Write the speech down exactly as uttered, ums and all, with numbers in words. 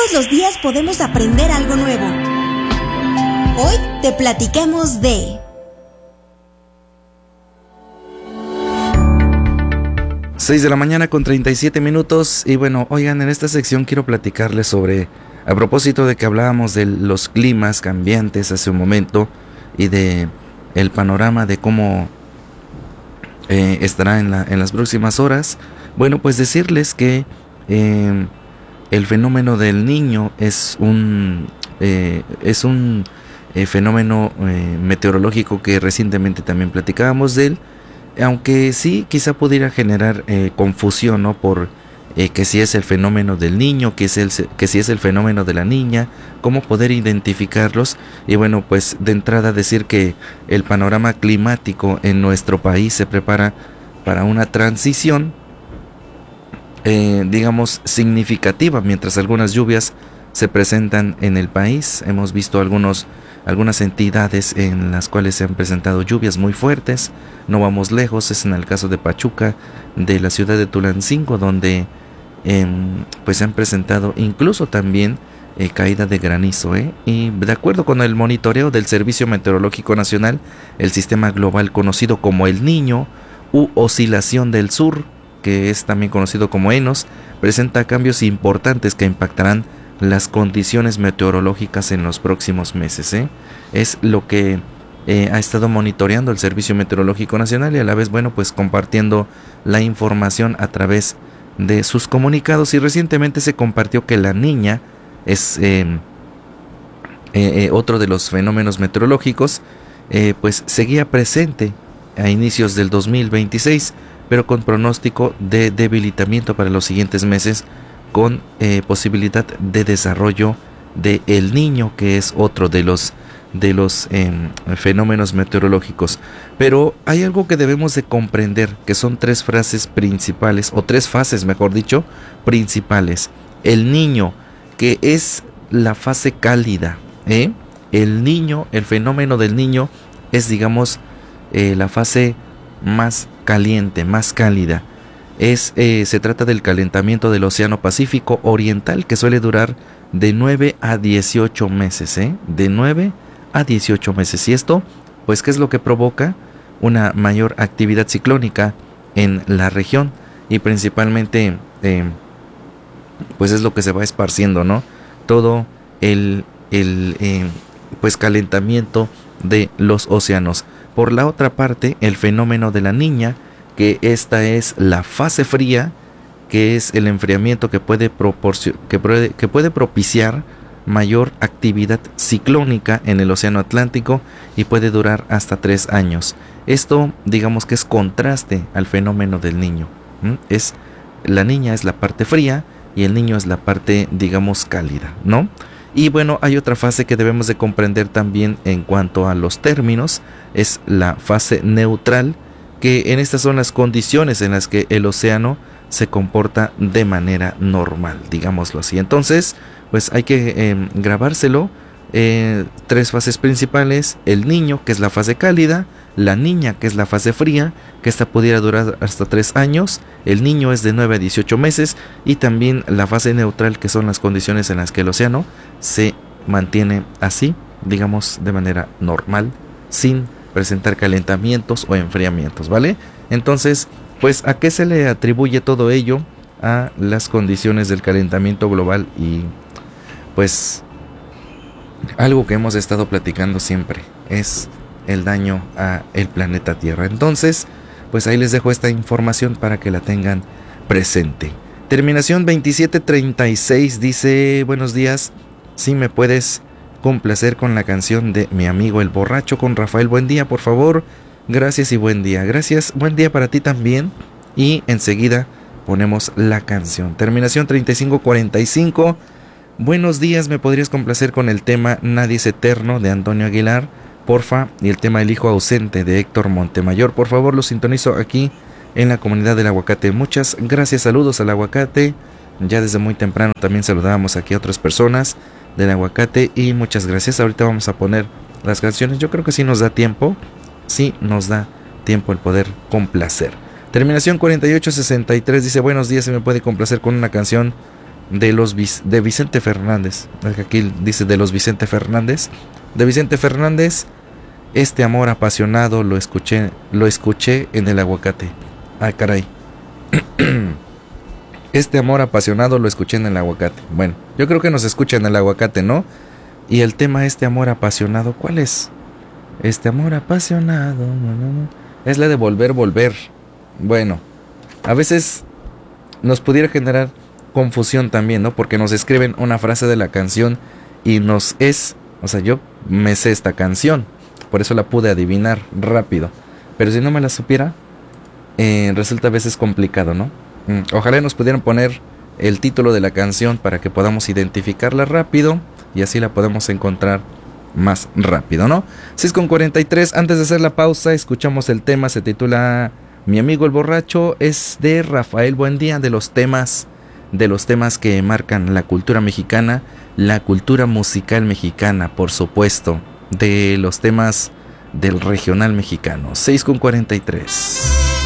Todos los días podemos aprender algo nuevo. Hoy te platiquemos de... seis de la mañana con treinta y siete minutos. Y bueno, oigan, en esta sección quiero platicarles sobre, a propósito de que hablábamos de los climas cambiantes hace un momento y de el panorama de cómo eh, estará en, la, en las próximas horas. Bueno, pues decirles que eh, el fenómeno del Niño es un, eh, es un eh, fenómeno eh, meteorológico que recientemente también platicábamos de él. Aunque sí, quizá pudiera generar eh, confusión, ¿no? Por eh, que si es el fenómeno del niño, que, es el, que si es el fenómeno de la niña, cómo poder identificarlos. Y bueno, pues de entrada decir que el panorama climático en nuestro país se prepara para una transición, eh, digamos, significativa, mientras algunas lluvias se presentan en el país. Hemos visto algunos algunas entidades en las cuales se han presentado lluvias muy fuertes. No vamos lejos, es en el caso de Pachuca, de la ciudad de Tulancingo, donde eh, pues se han presentado incluso también eh, caída de granizo. ¿eh? Y de acuerdo con el monitoreo del Servicio Meteorológico Nacional, el sistema global conocido como El Niño u Oscilación del Sur, que es también conocido como ENOS, presenta cambios importantes que impactarán las condiciones meteorológicas en los próximos meses. ¿eh? Es lo que eh, ha estado monitoreando el Servicio Meteorológico Nacional y a la vez, bueno, pues compartiendo la información a través de sus comunicados. Y recientemente se compartió que la niña es eh, eh, eh, otro de los fenómenos meteorológicos, eh, pues seguía presente a inicios del dos mil veintiséis, pero con pronóstico de debilitamiento para los siguientes meses, con eh, posibilidad de desarrollo de El Niño, que es otro de los de los eh, fenómenos meteorológicos. Pero hay algo que debemos de comprender, que son tres frases principales, o tres fases, mejor dicho, principales. El Niño, que es la fase cálida, ¿eh? El Niño, el fenómeno del Niño es, digamos, eh, la fase más caliente, más cálida. Es, eh, se trata del calentamiento del Océano Pacífico Oriental, que suele durar de nueve a dieciocho meses, ¿eh? De nueve a dieciocho meses. Y esto, pues, ¿qué es lo que provoca? Una mayor actividad ciclónica en la región y principalmente, eh, pues, es lo que se va esparciendo, ¿no? Todo el, el eh, pues, calentamiento de los océanos. Por la otra parte, el fenómeno de la niña, que esta es la fase fría, que es el enfriamiento que puede, que puede, que puede propiciar mayor actividad ciclónica en el Océano Atlántico y puede durar hasta tres años. Esto, digamos que es contraste al fenómeno del Niño. ¿Mm? Es, la niña es la parte fría y el niño es la parte, digamos, cálida, ¿no? Y bueno, hay otra fase que debemos de comprender también en cuanto a los términos, es la fase neutral, que en estas son las condiciones en las que el océano se comporta de manera normal, digámoslo así. Entonces, pues hay que eh, grabárselo. Eh, tres fases principales: el niño, que es la fase cálida; la niña, que es la fase fría, que esta pudiera durar hasta tres años; el niño es de nueve a dieciocho meses; y también la fase neutral, que son las condiciones en las que el océano se mantiene así, digamos, de manera normal, sin presentar calentamientos o enfriamientos, ¿vale? Entonces, pues, ¿a qué se le atribuye todo ello? A las condiciones del calentamiento global y, pues, algo que hemos estado platicando siempre es el daño a el planeta Tierra. Entonces, pues ahí les dejo esta información para que la tengan presente. Terminación veintisiete treinta y seis dice: buenos días, si me puedes complacer con la canción de Mi Amigo el Borracho, con Rafael. Buen día, por favor. Gracias y buen día. Gracias, buen día para ti también. Y enseguida ponemos la canción. Terminación treinta y cinco cuarenta y cinco. Buenos días, ¿me podrías complacer con el tema Nadie es Eterno de Antonio Aguilar, porfa? Y el tema El Hijo Ausente de Héctor Montemayor. Por favor, lo sintonizo aquí en la comunidad del Aguacate. Muchas gracias, saludos al Aguacate. Ya desde muy temprano también saludábamos aquí a otras personas del Aguacate y muchas gracias. Ahorita vamos a poner las canciones. Yo creo que sí nos da tiempo, sí nos da tiempo el poder complacer. Terminación cuarenta y ocho sesenta y tres dice: buenos días, se me puede complacer con una canción de los de Vicente Fernández. Aquí dice de los Vicente Fernández. De Vicente Fernández, este amor apasionado lo escuché, lo escuché en el aguacate. Ah, caray. Este amor apasionado lo escuché en el aguacate. Bueno, yo creo que nos escucha en el aguacate, ¿no? Y el tema este amor apasionado, ¿cuál es? Este amor apasionado es la de volver, volver. Bueno, a veces nos pudiera generar confusión también, ¿no? Porque nos escriben una frase de la canción y nos es, o sea, yo me sé esta canción, por eso la pude adivinar rápido. Pero si no me la supiera, eh, resulta a veces complicado, ¿no? Mm, ojalá nos pudieran poner el título de la canción para que podamos identificarla rápido y así la podemos encontrar más rápido, ¿no? seis con cuarenta y tres, antes de hacer la pausa, escuchamos el tema, se titula Mi amigo el borracho, es de Rafael Buendía, de los temas, de los temas que marcan la cultura mexicana, la cultura musical mexicana, por supuesto, de los temas del regional mexicano. seis con cuarenta y tres.